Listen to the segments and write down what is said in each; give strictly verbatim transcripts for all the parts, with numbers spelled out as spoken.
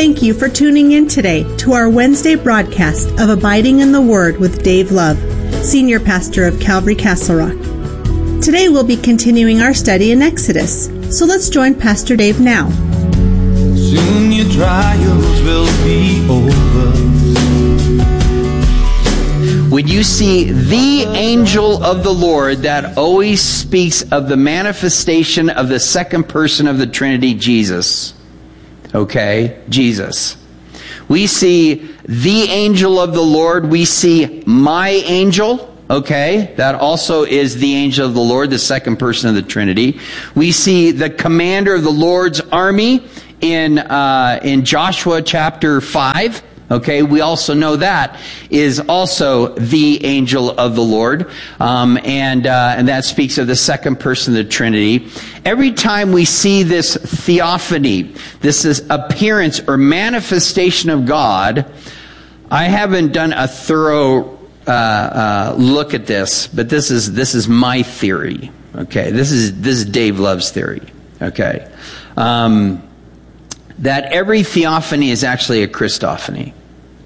Thank you for tuning in today to our Wednesday broadcast of Abiding in the Word with Dave Love, Senior Pastor of Calvary Castle Rock. Today we'll be continuing our study in Exodus, so let's join Pastor Dave now. Soon your trials will be over. When you see the angel of the Lord, that always speaks of the manifestation of the second person of the Trinity, Jesus. Okay, Jesus. We see the angel of the Lord. We see my angel. Okay, that also is the angel of the Lord, the second person of the Trinity. We see the commander of the Lord's army in uh, in Joshua chapter five. Okay, we also know that is also the angel of the Lord, um, and uh, and that speaks of the second person of the Trinity. Every time we see this theophany, this is appearance or manifestation of God, I haven't done a thorough uh, uh, look at this, but this is this is my theory. Okay, this is this is Dave Love's theory. Okay, um, that every theophany is actually a Christophany.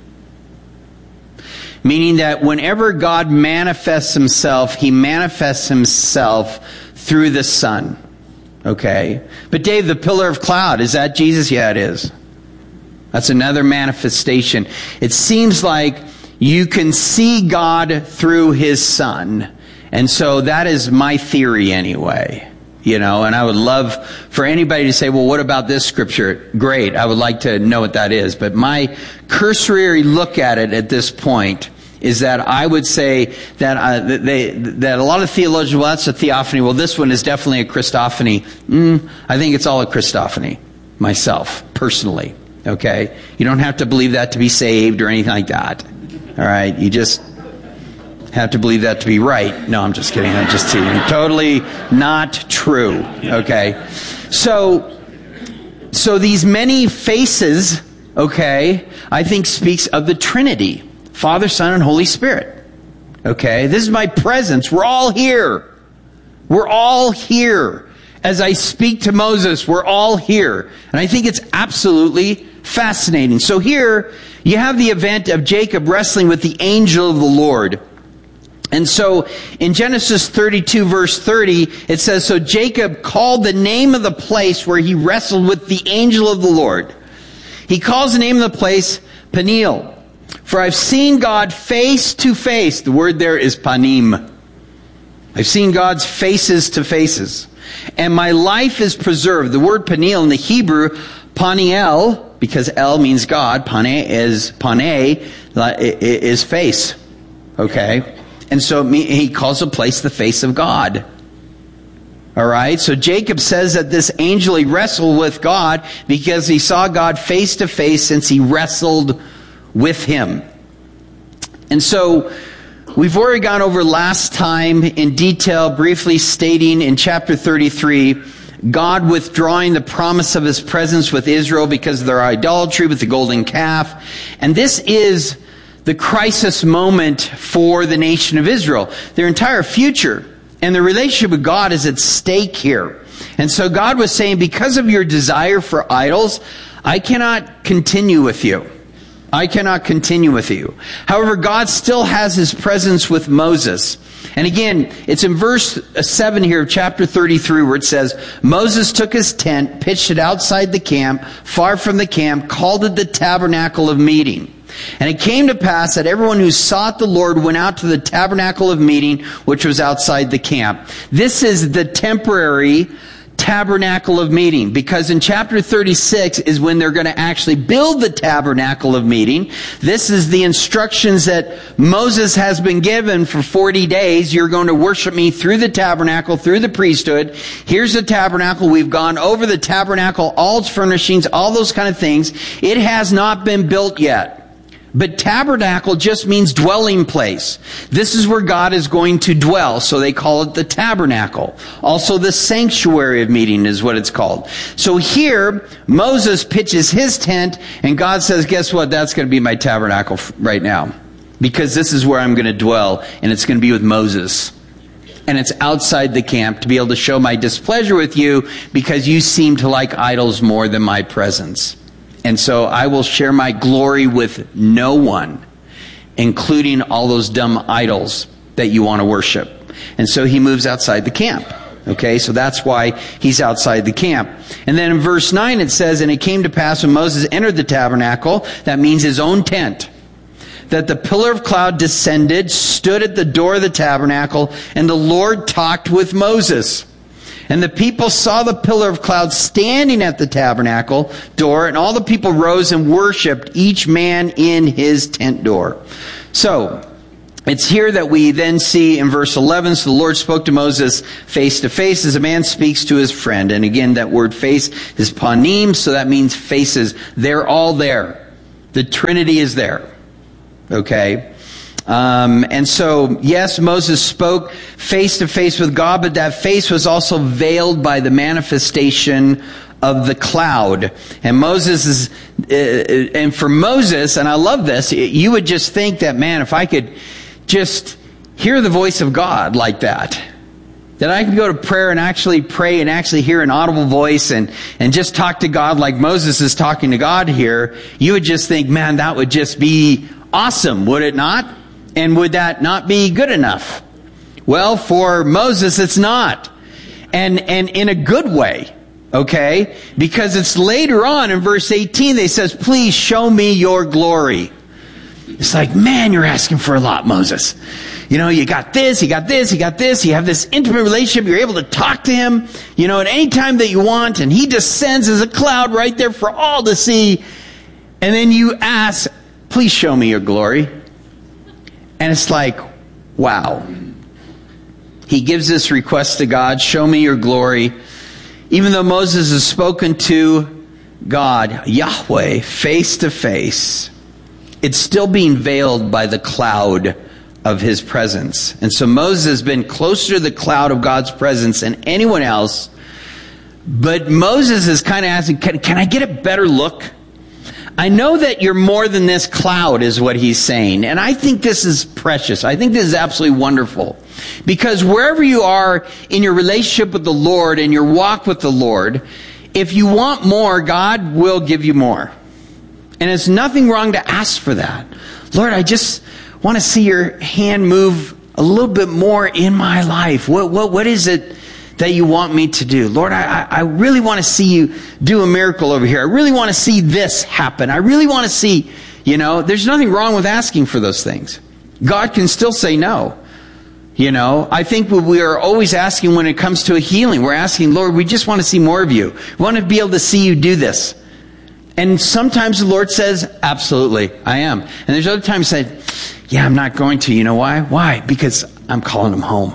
Meaning that whenever God manifests himself, he manifests himself through the Son. Okay? But Dave, the pillar of cloud, is that Jesus? Yeah, it is. That's another manifestation. It seems like you can see God through his Son. And so that is my theory anyway. You know, and I would love for anybody to say, well, what about this scripture? Great. I would like to know what that is. But my cursory look at it at this point is that I would say that uh, they, that a lot of theologians, well, that's a theophany. Well, this one is definitely a Christophany. Mm, I think it's all a Christophany, myself, personally. Okay? You don't have to believe that to be saved or anything like that. All right? You just have to believe that to be right. No, I'm just kidding. I'm just teasing. Totally not true. Okay? So, so these many faces, okay, I think speaks of the Trinity. Father, Son, and Holy Spirit. Okay? This is my presence. We're all here. We're all here. As I speak to Moses, we're all here. And I think it's absolutely fascinating. So here, you have the event of Jacob wrestling with the angel of the Lord. And so, in Genesis thirty-two, verse thirty, it says, so Jacob called the name of the place where he wrestled with the angel of the Lord. He calls the name of the place Peniel. For I've seen God face to face. The word there is panim. I've seen God's faces to faces. And my life is preserved. The word Peniel in the Hebrew, Paniel, because El means God, Pane is, Pane is face. Okay? And so he calls a place the face of God. Alright? So Jacob says that this angel, he wrestled with God because he saw God face to face since he wrestled with him. And so we've already gone over last time in detail, briefly stating in chapter thirty-three, God withdrawing the promise of his presence with Israel because of their idolatry with the golden calf. And this is the crisis moment for the nation of Israel. Their entire future and their relationship with God is at stake here. And so God was saying, because of your desire for idols, I cannot continue with you. I cannot continue with you. However, God still has his presence with Moses. And again, it's in verse seven here of chapter thirty-three where it says, Moses took his tent, pitched it outside the camp, far from the camp, called it the tabernacle of meeting. And it came to pass that everyone who sought the Lord went out to the tabernacle of meeting, which was outside the camp. This is the temporary tabernacle of meeting, because in chapter thirty-six is when they're going to actually build the tabernacle of meeting. This is the instructions that Moses has been given for forty days. You're going to worship me through the tabernacle, through the priesthood. Here's the tabernacle. We've gone over the tabernacle, all its furnishings, all those kind of things. It has not been built yet. But tabernacle just means dwelling place. This is where God is going to dwell, so they call it the tabernacle. Also the sanctuary of meeting is what it's called. So here, Moses pitches his tent, and God says, guess what? That's going to be my tabernacle right now. Because this is where I'm going to dwell, and it's going to be with Moses. And it's outside the camp to be able to show my displeasure with you because you seem to like idols more than my presence. And so I will share my glory with no one, including all those dumb idols that you want to worship. And so he moves outside the camp. Okay, so that's why he's outside the camp. And then in verse nine it says, and it came to pass when Moses entered the tabernacle, that means his own tent, that the pillar of cloud descended, stood at the door of the tabernacle, and the Lord talked with Moses. And the people saw the pillar of cloud standing at the tabernacle door, and all the people rose and worshipped, each man in his tent door. So, it's here that we then see in verse eleven, so the Lord spoke to Moses face to face as a man speaks to his friend. And again, that word face is panim, so that means faces. They're all there. The Trinity is there. Okay? Um, and so, yes, Moses spoke face to face with God, but that face was also veiled by the manifestation of the cloud. And Moses is, uh, and for Moses, and I love this, you would just think that, man, if I could just hear the voice of God like that, that I could go to prayer and actually pray and actually hear an audible voice and, and just talk to God like Moses is talking to God here, you would just think, man, that would just be awesome, would it not? And would that not be good enough? Well, for Moses, it's not. And, and in a good way, okay? Because it's later on in verse eighteen, they says, please show me your glory. It's like, man, you're asking for a lot, Moses. You know, you got this, you got this, you got this, you have this intimate relationship, you're able to talk to him, you know, at any time that you want, and he descends as a cloud right there for all to see. And then you ask, please show me your glory. And it's like, wow. He gives this request to God, show me your glory. Even though Moses has spoken to God, Yahweh, face to face, it's still being veiled by the cloud of his presence. And so Moses has been closer to the cloud of God's presence than anyone else. But Moses is kind of asking, can, can I get a better look? I know that you're more than this cloud, is what he's saying. And I think this is precious. I think this is absolutely wonderful. Because wherever you are in your relationship with the Lord and your walk with the Lord, if you want more, God will give you more. And it's nothing wrong to ask for that. Lord, I just want to see your hand move a little bit more in my life. What, what, what is it that you want me to do? Lord, I, I really want to see you do a miracle over here. I really want to see this happen. I really want to see, you know, there's nothing wrong with asking for those things. God can still say no. You know, I think we are always asking when it comes to a healing. We're asking, Lord, we just want to see more of you. We want to be able to see you do this. And sometimes the Lord says, absolutely, I am. And there's other times he said, yeah, I'm not going to. You know why? Why? Because I'm calling them home.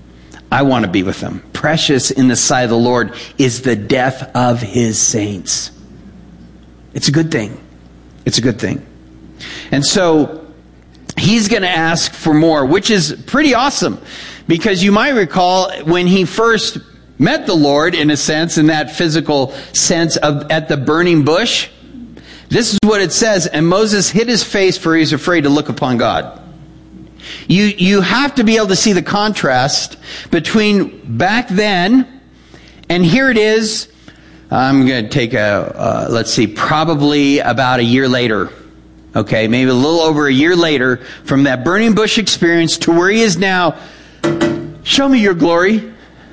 I want to be with them. Precious in the sight of the Lord is the death of his saints. It's a good thing. It's a good thing. And so he's going to ask for more, which is pretty awesome. Because you might recall when he first met the Lord, in a sense, in that physical sense of at the burning bush. This is what it says, and Moses hid his face for he was afraid to look upon God. You, you have to be able to see the contrast between back then, and here it is, I'm going to take a, uh, let's see, probably about a year later. Okay, maybe a little over a year later, from that burning bush experience to where he is now. Show me your glory.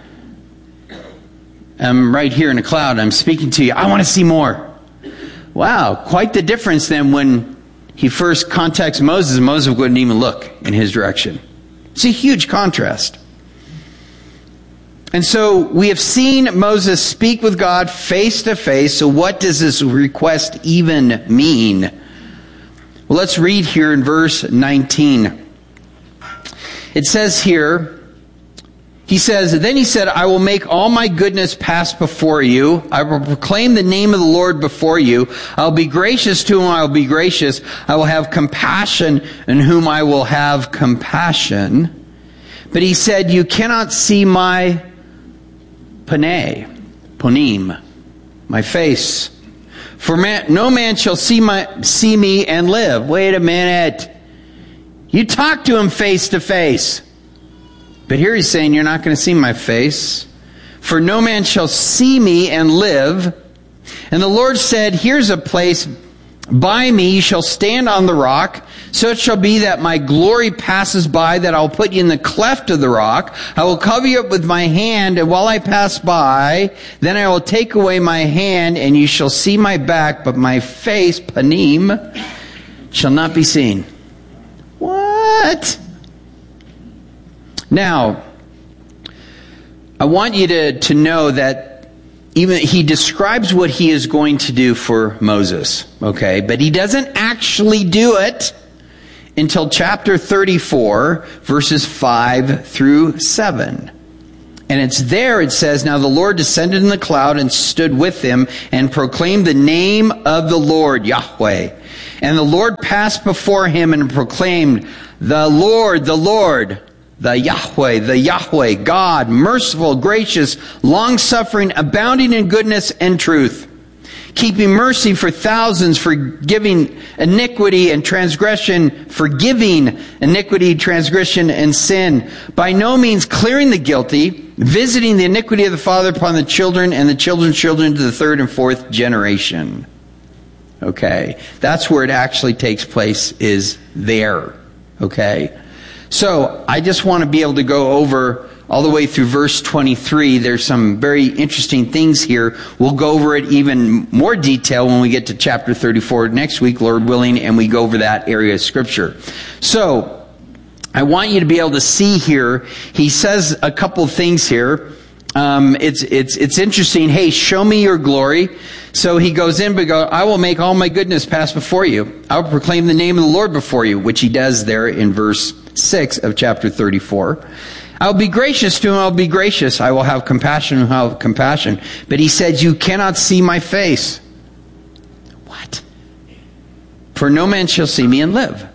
I'm right here in a cloud. I'm speaking to you. I want to see more. Wow, quite the difference than when he first contacts Moses. Moses wouldn't even look in his direction. It's a huge contrast. And so we have seen Moses speak with God face to face. So what does this request even mean? Well, let's read here in verse nineteen. It says here, he says, then he said, I will make all my goodness pass before you. I will proclaim the name of the Lord before you. I will be gracious to whom I will be gracious. I will have compassion in whom I will have compassion. But he said, you cannot see my paneh, ponim, my face. For man, no man shall see my see me and live. Wait a minute. You talk to him face to face. But here he's saying, you're not going to see my face. For no man shall see me and live. And the Lord said, here's a place by me, you shall stand on the rock. So it shall be that my glory passes by, that I'll put you in the cleft of the rock. I will cover you up with my hand, and while I pass by, then I will take away my hand, and you shall see my back, but my face, panim, shall not be seen. What? Now, I want you to, to know that even he describes what he is going to do for Moses, okay? But he doesn't actually do it until chapter thirty-four, verses five through seven. And it's there, it says, now the Lord descended in the cloud and stood with him and proclaimed the name of the Lord, Yahweh. And the Lord passed before him and proclaimed, the Lord, the Lord, the Yahweh, the Yahweh, God, merciful, gracious, long-suffering, abounding in goodness and truth, keeping mercy for thousands, forgiving iniquity and transgression, forgiving iniquity, transgression, and sin, by no means clearing the guilty, visiting the iniquity of the father upon the children and the children's children to the third and fourth generation. Okay, that's where it actually takes place, is there. Okay. So, I just want to be able to go over all the way through verse twenty-three. There's some very interesting things here. We'll go over it even more detail when we get to chapter thirty-four next week, Lord willing, and we go over that area of Scripture. So, I want you to be able to see here, he says a couple of things here. Um, it's, it's, it's interesting. Hey, show me your glory. So he goes in, but go, I will make all my goodness pass before you. I will proclaim the name of the Lord before you, which he does there in verse six of chapter thirty-four. I will be gracious to him, I will be gracious. I will have compassion, I will have compassion. But he said, you cannot see my face. What? For no man shall see me and live.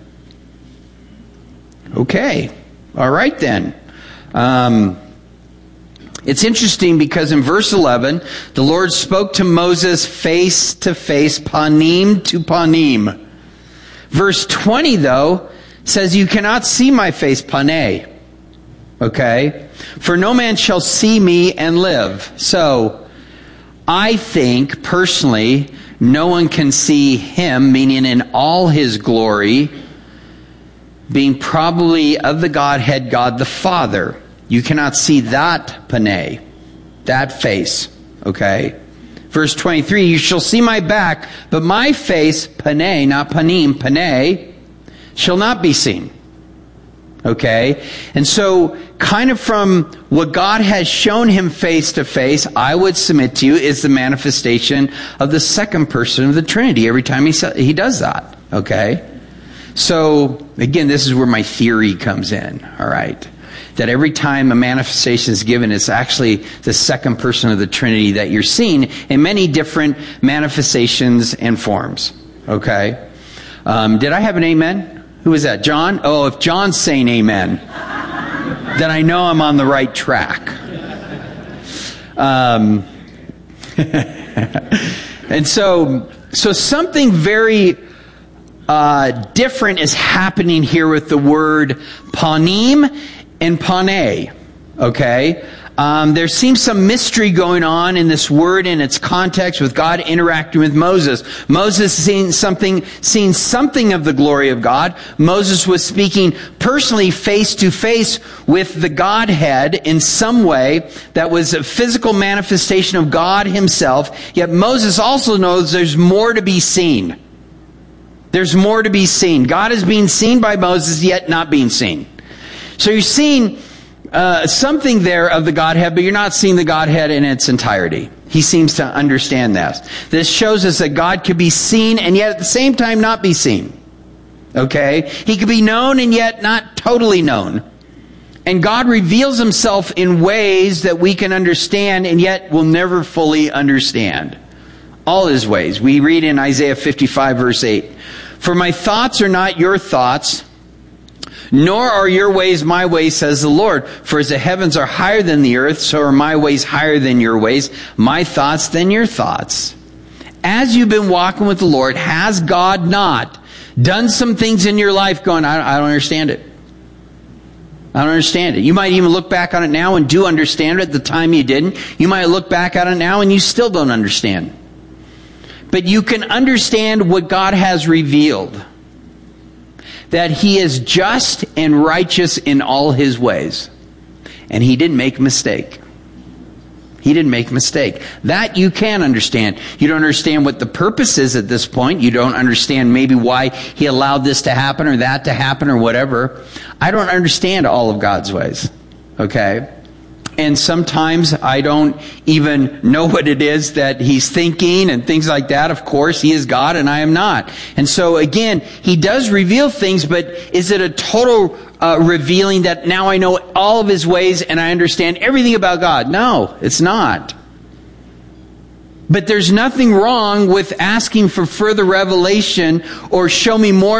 Okay. All right then. Um... It's interesting because in verse eleven, the Lord spoke to Moses face to face, panim to panim. Verse twenty, though, says, you cannot see my face, pane. Okay? For no man shall see me and live. So, I think, personally, no one can see him, meaning in all his glory, being probably of the Godhead, God the Father. You cannot see that pane, that face, okay? Verse twenty-three, you shall see my back, but my face, pane, not panim, pane, shall not be seen. Okay? And so, kind of from what God has shown him face to face, I would submit to you, is the manifestation of the second person of the Trinity every time he he does that. Okay? So, again, this is where my theory comes in, all right? That every time a manifestation is given, it's actually the second person of the Trinity that you're seeing in many different manifestations and forms. Okay? Um, did I have an amen? Who is that? John? Oh, if John's saying amen, then I know I'm on the right track. Um, and so, so something very uh, different is happening here with the word panim and pane, okay? Um, there seems some mystery going on in this word and its context with God interacting with Moses. Moses seeing something, seeing something of the glory of God. Moses was speaking personally face to face with the Godhead in some way that was a physical manifestation of God himself. Yet Moses also knows there's more to be seen. There's more to be seen. God is being seen by Moses, yet not being seen. So you're seeing uh, something there of the Godhead, but you're not seeing the Godhead in its entirety. He seems to understand that. This shows us that God could be seen and yet at the same time not be seen. Okay? He could be known and yet not totally known. And God reveals himself in ways that we can understand and yet will never fully understand. All his ways. We read in Isaiah fifty-five verse eight, for my thoughts are not your thoughts, nor are your ways my ways, says the Lord. For as the heavens are higher than the earth, so are my ways higher than your ways, my thoughts than your thoughts. As you've been walking with the Lord, has God not done some things in your life going, I, I don't understand it. I don't understand it. You might even look back on it now and do understand it. At the time you didn't. You might look back on it now and you still don't understand. But you can understand what God has revealed. That He is just and righteous in all His ways. And He didn't make a mistake. He didn't make a mistake. That you can understand. You don't understand what the purpose is at this point. You don't understand maybe why He allowed this to happen or that to happen or whatever. I don't understand all of God's ways. Okay? And sometimes I don't even know what it is that He's thinking and things like that. Of course, He is God and I am not. And so again, He does reveal things, but is it a total uh, revealing that now I know all of His ways and I understand everything about God? No, it's not. But there's nothing wrong with asking for further revelation or show me more